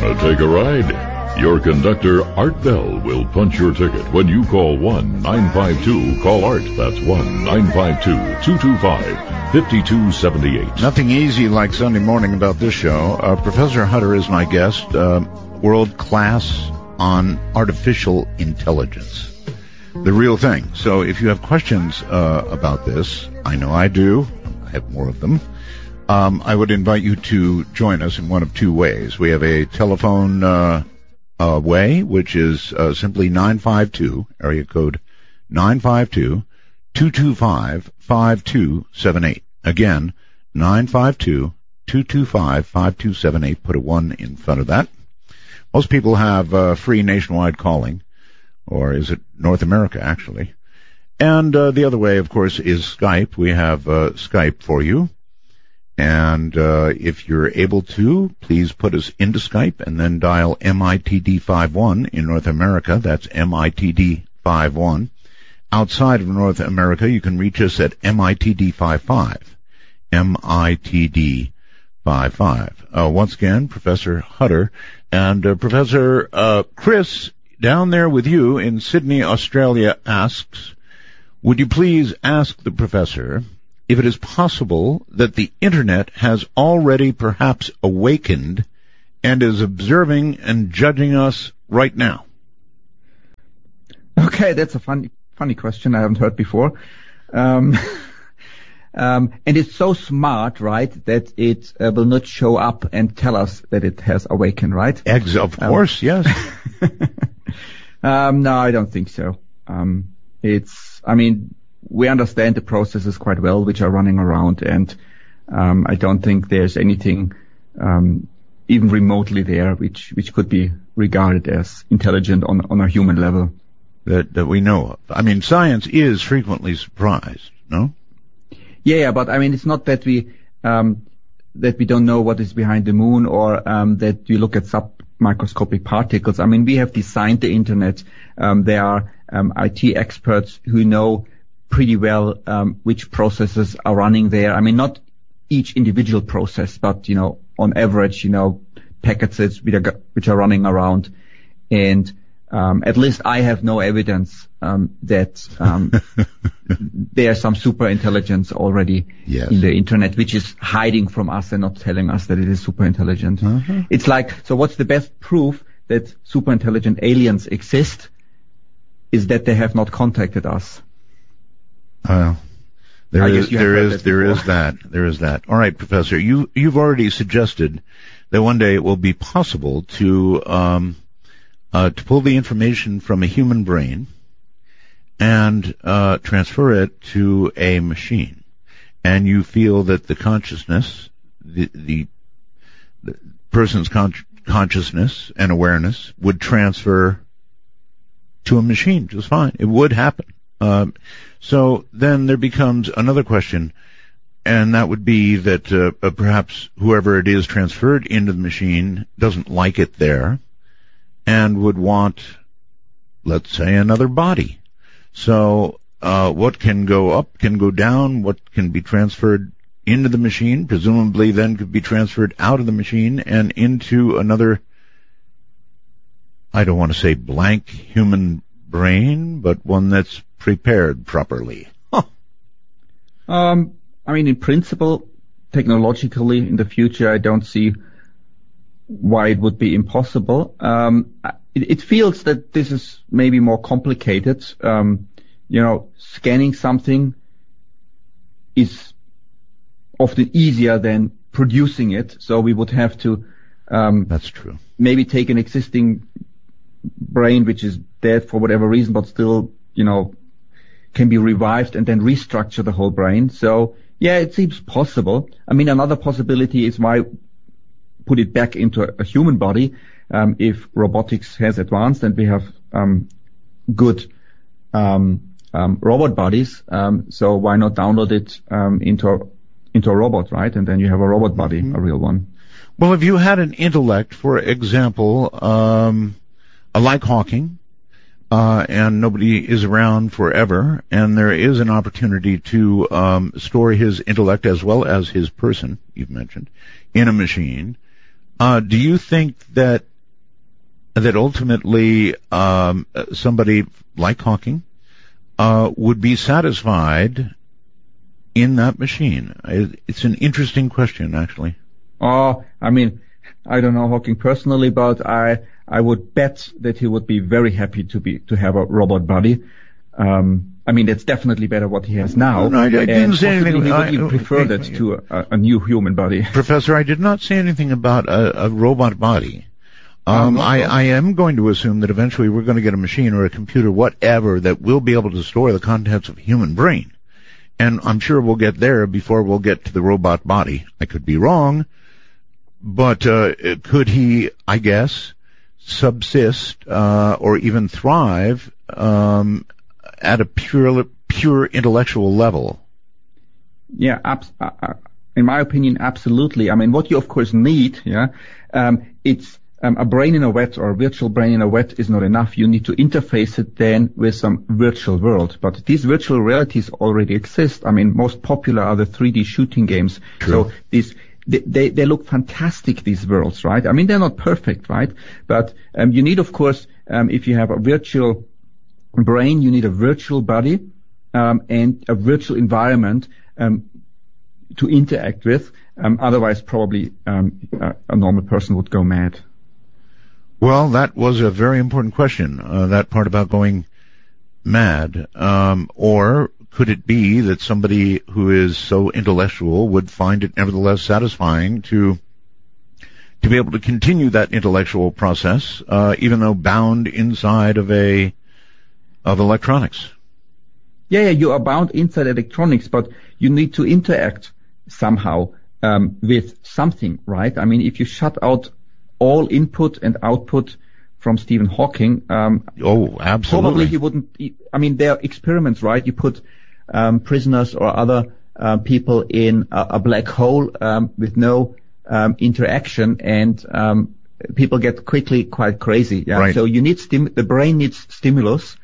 Want to take a ride? Your conductor, Art Bell, will punch your ticket when you call 1-952-CALL-ART. That's 1-952-225-5278. Nothing easy like Sunday morning about this show. Professor Hutter is my guest, world class on artificial intelligence. The real thing. So if you have questions about this, I know I do. I have more of them. I would invite you to join us in one of two ways. We have a telephone way, which is simply 952, area code 952-225-5278. Again, 952-225-5278. Put a 1 in front of that. Most people have free nationwide calling, or is it North America, actually? And the other way, of course, is Skype. We have Skype for you. And if you're able to, please put us into Skype and then dial MITD51 in North America. That's MITD51. Outside of North America, you can reach us at MITD55. MITD55. Once again, Professor Hutter. And Professor Chris, down there with you in Sydney, Australia, asks, would you please ask the professor if it is possible that the Internet has already perhaps awakened and is observing and judging us right now? Okay, that's a funny question I haven't heard before. And it's so smart, right, that it will not show up and tell us that it has awakened, right? Of course, yes. No, I don't think so. We understand the processes quite well which are running around, and I don't think there's anything even remotely there which could be regarded as intelligent on a human level. That we know of. I mean, science is frequently surprised, no? Yeah, but I mean, it's not that we don't know what is behind the moon, or that we look at submicroscopic particles. I mean, we have designed the Internet. There are IT experts who know pretty well which processes are running there. I mean, not each individual process, but on average, packets which are running around. And at least I have no evidence that there's some super intelligence already in the Internet, which is hiding from us and not telling us that it is super intelligent. It's like, so what's the best proof that super intelligent aliens exist is that they have not contacted us. There is that. All right, Professor, you've already suggested that one day it will be possible to pull the information from a human brain and transfer it to a machine. And you feel that the consciousness, the person's consciousness and awareness would transfer to a machine just fine. It would happen. So then there becomes another question, and that would be that perhaps whoever it is transferred into the machine doesn't like it there and would want, let's say, another body. So what can go up can go down, what can be transferred into the machine presumably then could be transferred out of the machine and into another, I don't want to say blank human brain, but one that's prepared properly. In principle, technologically, in the future, I don't see why it would be impossible. It feels that this is maybe more complicated. Scanning something is often easier than producing it, so we would have to that's true. Maybe take an existing brain which is dead for whatever reason, but still, can be revived and then restructure the whole brain. So, yeah, it seems possible. I mean, another possibility is why put it back into a human body if robotics has advanced and we have good robot bodies. So why not download it into a robot, right? And then you have a robot body, a real one. Well, if you had an intellect, for example, like Hawking, and nobody is around forever, and there is an opportunity to store his intellect as well as his person, you've mentioned, in a machine, do you think that that ultimately somebody like Hawking would be satisfied in that machine? It's an interesting question, actually. Oh, I mean, I don't know Hawking personally, but I would bet that he would be very happy to have a robot body. I mean, that's definitely better what he has now. No, I didn't say anything. He would even prefer that to a new human body. Professor, I did not say anything about a robot body. I am going to assume that eventually we're going to get a machine or a computer, whatever, that will be able to store the contents of a human brain. And I'm sure we'll get there before we'll get to the robot body. I could be wrong, but could he, I guess, subsist or even thrive at a pure intellectual level? Yeah, in my opinion, absolutely. I mean, what you of course need, it's a brain in a wet or a virtual brain in a wet is not enough. You need to interface it then with some virtual world. But these virtual realities already exist. I mean, most popular are the 3D shooting games. True. So they look fantastic, these worlds, right? I mean, they're not perfect, right? But you need, of course, if you have a virtual brain, you need a virtual body and a virtual environment to interact with. Otherwise, probably a normal person would go mad. Well, that was a very important question, that part about going mad. Or could it be that somebody who is so intellectual would find it nevertheless satisfying to be able to continue that intellectual process, even though bound inside of electronics? Yeah, you are bound inside electronics, but you need to interact somehow with something, right? I mean, if you shut out all input and output from Stephen Hawking, absolutely, probably he wouldn't. I mean, there are experiments, right? You put prisoners or other people in a black hole with no interaction, and people get quickly quite crazy. Yeah? Right. So you need the brain needs stimulus.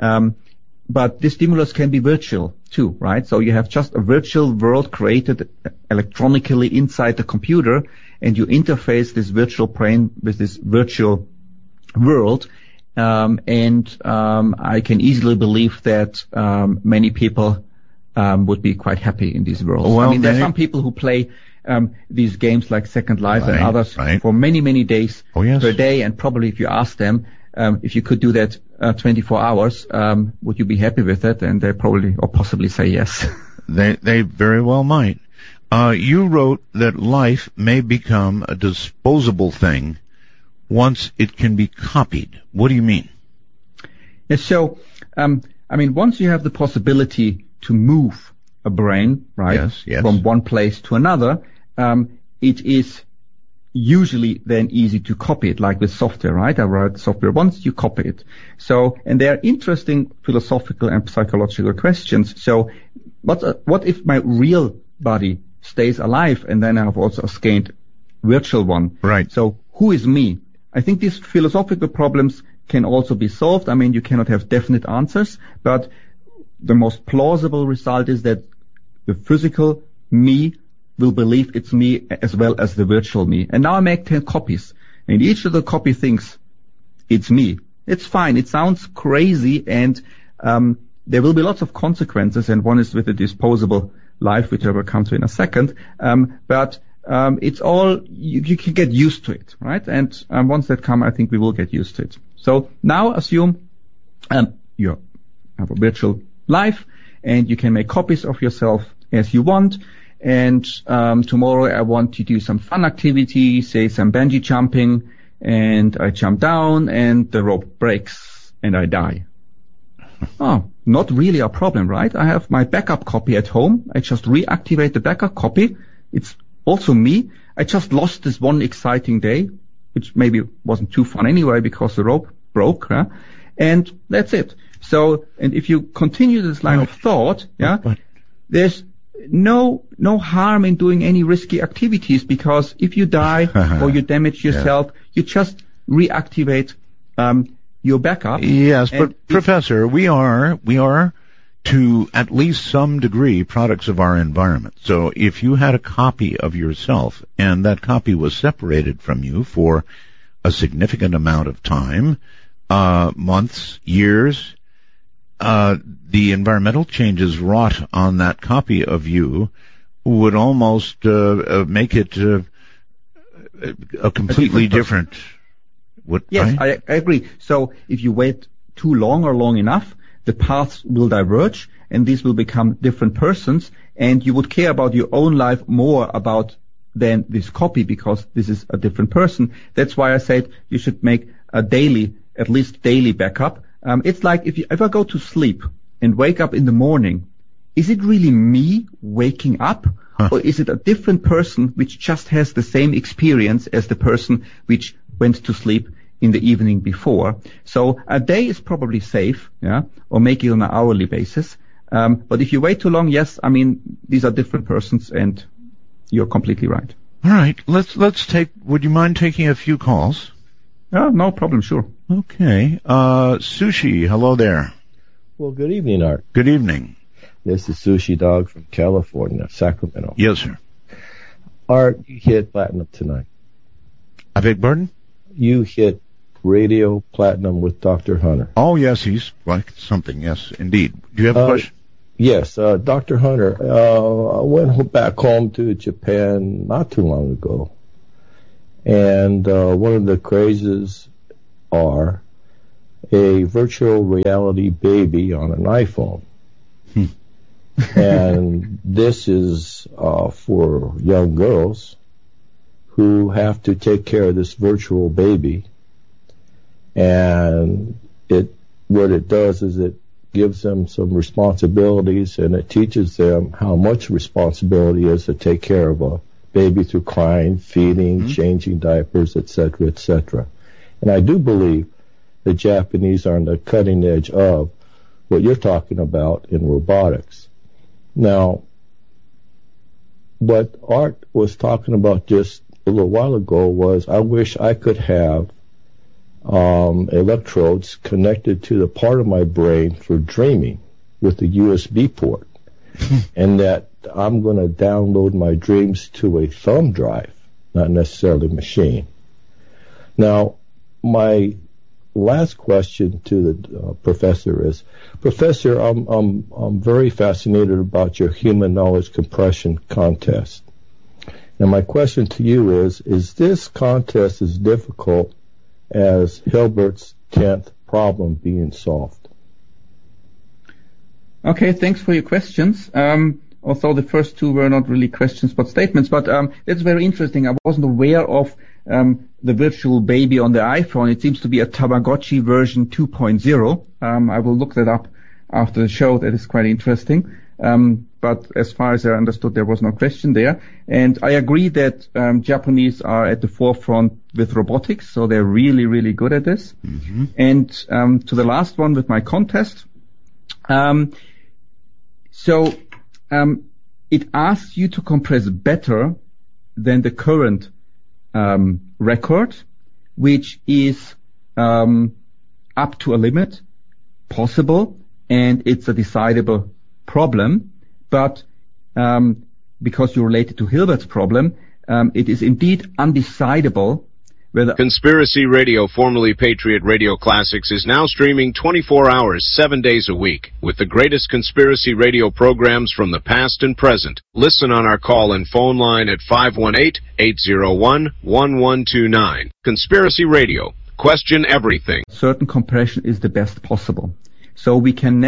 But this stimulus can be virtual too, right? So you have just a virtual world created electronically inside the computer, and you interface this virtual brain with this virtual world. I can easily believe that many people would be quite happy in these worlds. Well, I mean, there are some people who play these games like Second Life and others for many, many days per day, and probably if you ask them, if you could do that 24 hours, would you be happy with it? And they probably or possibly say yes. They very well might. You wrote that life may become a disposable thing once it can be copied. What do you mean? Yes, so, I mean, once you have the possibility to move a brain, right, yes. from one place to another, it is usually then easy to copy it, like with software, right? I wrote software once, you copy it. So, and there are interesting philosophical and psychological questions. So, what if my real body stays alive and then I have also a scanned virtual one? Right. So, who is me? I think these philosophical problems can also be solved. I mean, you cannot have definite answers, but the most plausible result is that the physical me will believe it's me as well as the virtual me. And now I make 10 copies. And each of the copy thinks it's me. It's fine. It sounds crazy, and there will be lots of consequences, and one is with the disposable life, which I will come to in a second. But it's all, you can get used to it, right? And once that comes, I think we will get used to it. So now assume you have a virtual life, and you can make copies of yourself as you want. And tomorrow I want to do some fun activity, say some bungee jumping, and I jump down and the rope breaks and I die. Oh, not really a problem, right? I have my backup copy at home. I just reactivate the backup copy. It's also me. I just lost this one exciting day, which maybe wasn't too fun anyway because the rope broke, huh? And that's it. So, and if you continue this line of thought, there's no harm in doing any risky activities, because if you die or you damage yourself, you just reactivate your backup. Yes, but Professor, we are to at least some degree products of our environment. So if you had a copy of yourself and that copy was separated from you for a significant amount of time, months, years, the environmental changes wrought on that copy of you would almost make it a completely different. Yes, right? I agree. So if you wait too long or long enough, the paths will diverge, and these will become different persons, and you would care about your own life more than this copy, because this is a different person. That's why I said you should make at least daily backup. It's like if I go to sleep and wake up in the morning, is it really me waking up? Or is it a different person which just has the same experience as the person which went to sleep in the evening before? So a day is probably safe, or make it on an hourly basis. But if you wait too long, yes, I mean, these are different persons, and you're completely right. All right, let's take. Would you mind taking a few calls? No problem, sure. Okay, Sushi, hello there. Well, good evening, Art. Good evening. This is Sushi Dog from California, Sacramento. Yes, sir. Art, you hit platinum tonight. I beg pardon? You hit radio platinum with Dr. Hunter. Oh, yes, he's like something. Yes, indeed. Do you have a question? Yes, Dr. Hunter. I went back home to Japan not too long ago, and one of the crazes are a virtual reality baby on an iPhone. And this is for young girls who have to take care of this virtual baby. And what it does is it gives them some responsibilities, and it teaches them how much responsibility is to take care of a baby through crying, feeding, changing diapers, etc., etc. And I do believe the Japanese are on the cutting edge of what you're talking about in robotics. Now, what Art was talking about just a little while ago was, I wish I could have electrodes connected to the part of my brain for dreaming with a USB port, and that I'm going to download my dreams to a thumb drive, not necessarily a machine. Now, my last question to the professor is, Professor, I'm very fascinated about your human knowledge compression contest. And my question to you is this contest as difficult as Hilbert's 10th problem being solved? Okay, thanks for your questions. Although the first two were not really questions but statements, but it's very interesting. I wasn't aware of the virtual baby on the iPhone. It seems to be a Tamagotchi version 2.0. I will look that up after the show. That is quite interesting. But as far as I understood, there was no question there. And I agree that Japanese are at the forefront with robotics, so they're really, really good at this. Mm-hmm. And to the last one with my contest, it asks you to compress better than the current record, which is up to a limit possible, and it's a decidable problem. But because you relate it to Hilbert's problem, it is indeed undecidable whether... Conspiracy Radio, formerly Patriot Radio Classics, is now streaming 24 hours, 7 days a week, with the greatest conspiracy radio programs from the past and present. Listen on our call and phone line at 518-801-1129. Conspiracy Radio. Question everything. Certain compression is the best possible. So we can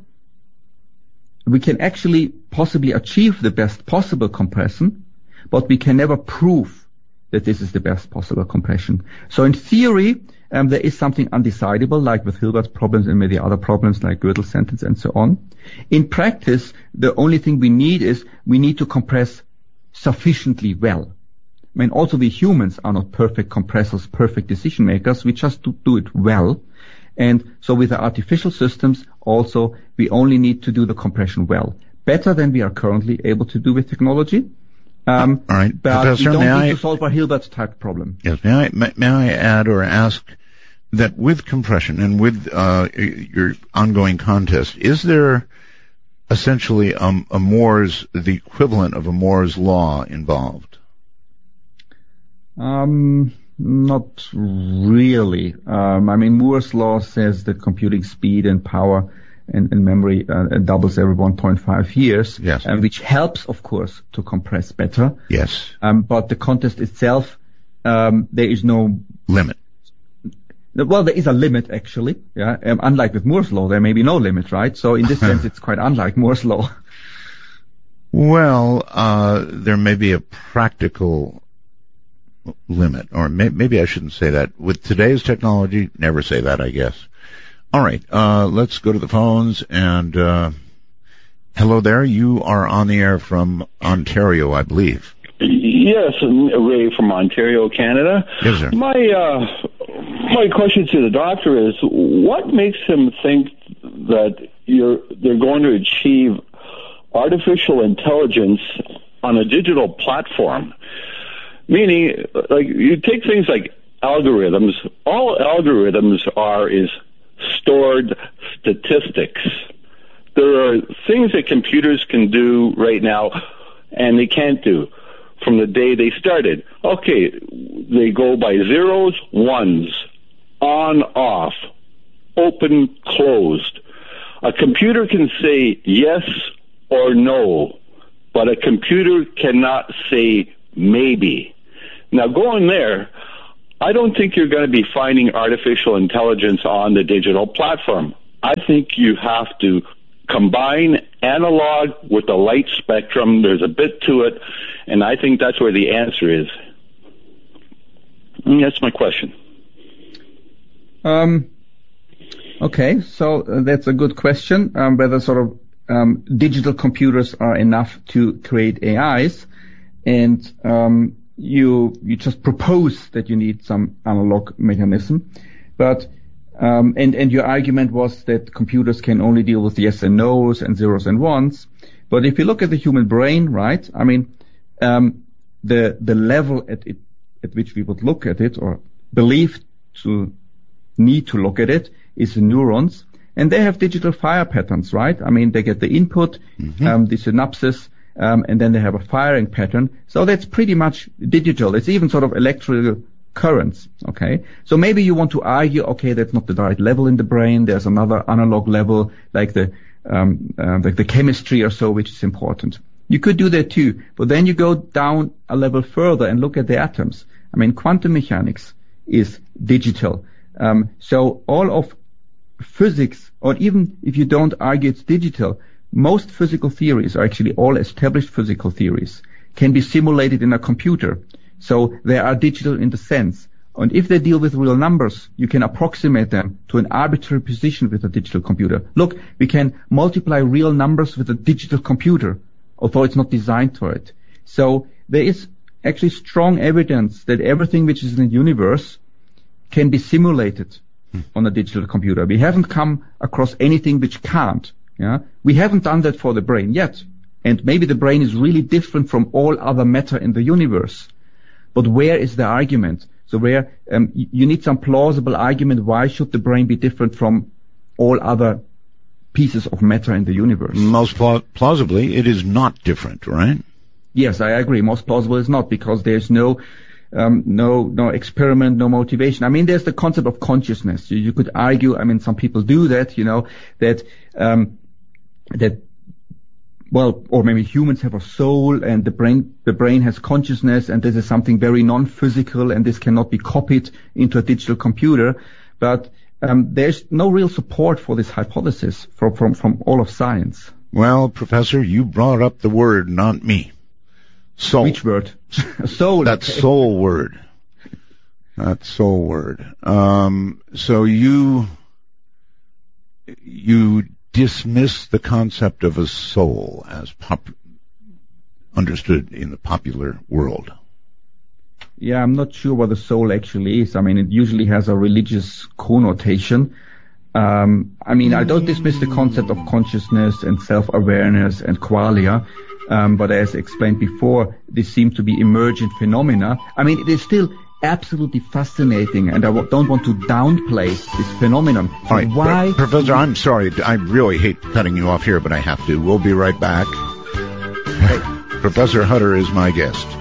actually possibly achieve the best possible compression, but we can never prove that this is the best possible compression. So in theory, there is something undecidable, like with Hilbert's problems and many other problems like Gödel's sentence and so on. In practice, the only thing we need to compress sufficiently well. I mean, also we humans are not perfect compressors, perfect decision makers. We just do it well. And so with the artificial systems, also, we only need to do the compression well. Better than we are currently able to do with technology. All right, but Professor, we don't need to solve a Hilbert's type problem. Yes, may I add or ask that with compression and with your ongoing contest, is there essentially the equivalent of a Moore's law involved? Not really. I mean, Moore's law says that computing speed and power and memory doubles every 1.5 years, yes. Which helps, of course, to compress better. Yes. But the contest itself, there is no limit. Well, there is a limit, actually. Yeah. Unlike with Moore's law, there may be no limit, right? So in this sense, it's quite unlike Moore's law. Well, there may be a practical limit, or maybe I shouldn't say that. With today's technology, never say that, I guess. All right, let's go to the phones, and hello there. You are on the air from Ontario, I believe. Yes, Ray from Ontario, Canada. Yes, sir. My question to the doctor is, what makes him think that they're going to achieve artificial intelligence on a digital platform? Meaning, like, you take things like algorithms. All algorithms is stored statistics. There are things that computers can do right now and they can't do from the day they started. Okay, they go by zeros, ones, on, off, open, closed. A computer can say yes or no, but a computer cannot say maybe. Now, going there, I don't think you're going to be finding artificial intelligence on the digital platform. I think you have to combine analog with the light spectrum. There's a bit to it, and I think that's where the answer is. And that's my question. Okay, so that's a good question, whether sort of digital computers are enough to create AIs, and you just propose that you need some analog mechanism, but and your argument was that computers can only deal with yes and no's and zeros and ones. But if you look at the human brain, right, I mean, the level at which we would look at it, or believe to need to look at it, is the neurons, and they have digital fire patterns, right? I mean, they get the input, the synapses, and then they have a firing pattern. So that's pretty much digital. It's even sort of electrical currents, okay? So maybe you want to argue, okay, that's not the right level in the brain. There's another analog level, like the chemistry or so, which is important. You could do that too, but then you go down a level further and look at the atoms. I mean, quantum mechanics is digital. So all of physics, or even if you don't argue it's digital, most physical theories are actually all established physical theories, can be simulated in a computer. So they are digital in the sense. And if they deal with real numbers, you can approximate them to an arbitrary position with a digital computer. Look, we can multiply real numbers with a digital computer, although it's not designed for it. So there is actually strong evidence that everything which is in the universe can be simulated on a digital computer. We haven't come across anything which can't. Yeah, we haven't done that for the brain yet. And maybe the brain is really different from all other matter in the universe. But where is the argument? So where you need some plausible argument. Why should the brain be different from all other pieces of matter in the universe? Most plausibly, it is not different, right? Yes, I agree. Most plausible is not, because there's no experiment, no motivation. I mean, there's the concept of consciousness. You could argue, I mean, some people do that, well, or maybe humans have a soul, and the brain has consciousness, and this is something very non-physical, and this cannot be copied into a digital computer. But there's no real support for this hypothesis from all of science. Well, Professor, you brought up the word, not me. Soul. Which word? Soul. That okay. Soul word. That soul word. So you dismiss the concept of a soul as understood in the popular world. Yeah, I'm not sure what a soul actually is. I mean, it usually has a religious connotation. I mean, I don't dismiss the concept of consciousness and self-awareness and qualia, but as explained before, these seem to be emergent phenomena. I mean, it is still absolutely fascinating, and I don't want to downplay this phenomenon. All right, why? Professor, I'm sorry. I really hate cutting you off here, but I have to. We'll be right back. Professor Hutter is my guest.